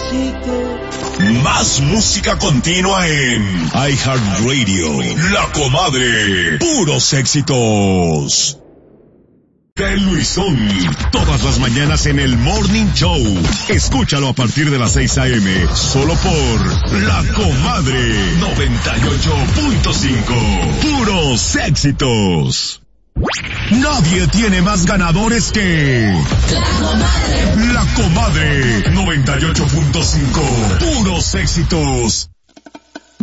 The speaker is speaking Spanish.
Más música continua en iHeartRadio. La Comadre. Puros éxitos. De Luisón. Todas las mañanas en el Morning Show. Escúchalo a partir de las 6 a.m. Solo por La Comadre 98.5. Puros éxitos. Nadie tiene más ganadores que La Comadre 98.5. Puros éxitos.